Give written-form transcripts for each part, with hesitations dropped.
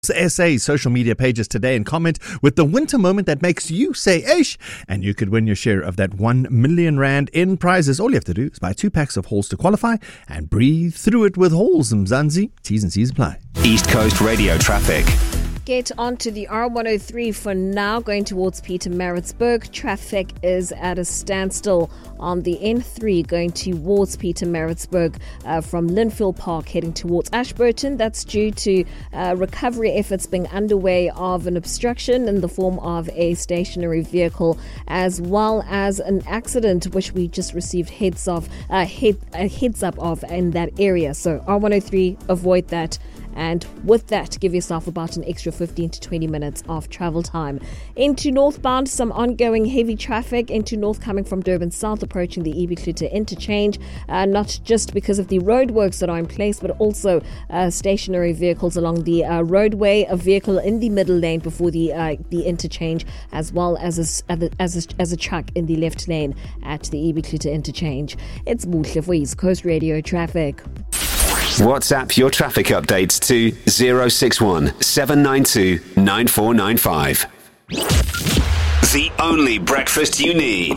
SA social media pages today and comment with the winter moment that makes you say ish, and you could win your share of that 1 million rand in prizes. All you have to do is buy 2 packs of Halls to qualify and breathe through it with Halls. Mzansi, T's and C's apply. East Coast Radio traffic. Get onto the R103 for now, going towards Pietermaritzburg. Traffic is at a standstill on the N3 going towards Pietermaritzburg from Linfield Park heading towards Ashburton. That's due to recovery efforts being underway of an obstruction in the form of a stationary vehicle, as well as an accident which we just received heads up of in that area. So R103, avoid that. And with that, give yourself about an extra 15 to 20 minutes of travel time. Into northbound, some ongoing heavy traffic into north coming from Durban South, approaching the EB Clute interchange, not just because of the roadworks that are in place, but also stationary vehicles along the roadway, a vehicle in the middle lane before the interchange, as well as a truck in the left lane at the EB Clute interchange. It's Buhle for East Coast Radio Traffic. WhatsApp your traffic updates to 061 792 9495. The only breakfast you need.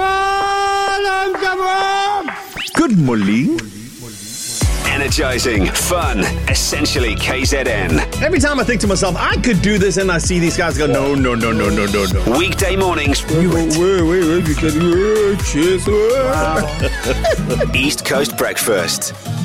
Good morning. Energizing, fun, essentially KZN. Every time I think to myself, I could do this, and I see these guys go, no. Weekday mornings. Wait. East Coast Breakfast.